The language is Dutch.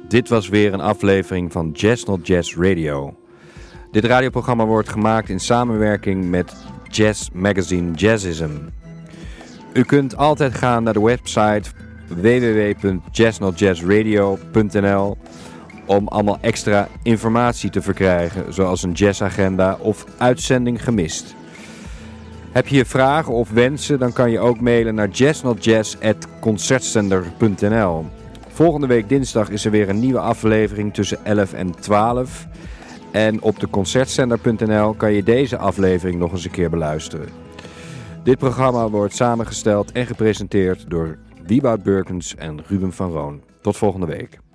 Dit was weer een aflevering van Jazz Not Jazz Radio. Dit radioprogramma wordt gemaakt in samenwerking met Jazz Magazine Jazzism. U kunt altijd gaan naar de website www.jazznotjazzradio.nl om allemaal extra informatie te verkrijgen, zoals een jazzagenda of uitzending gemist. Heb je vragen of wensen, dan kan je ook mailen naar jazznotjazz@concertzender.nl. Volgende week dinsdag is er weer een nieuwe aflevering tussen 11 en 12. En op de concertzender.nl kan je deze aflevering nog eens een keer beluisteren. Dit programma wordt samengesteld en gepresenteerd door Wieboud Burkens en Ruben van Roon. Tot volgende week.